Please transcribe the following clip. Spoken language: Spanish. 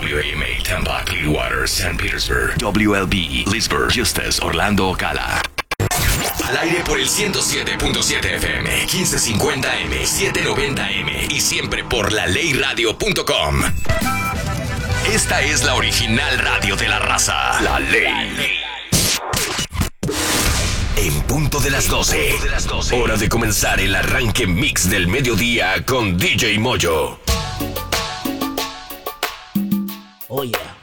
WAMA, Tampa, Clearwater, St. Petersburg. WLB, Leesburg, Eustis, Orlando, Ocala. Al aire por el 107.7 FM, 1550M, 790M y siempre por laleyradio.com. Esta es la original radio de la raza, La Ley. En punto de las 12. Hora de comenzar el arranque mix del mediodía con DJ Moyo. Oh yeah.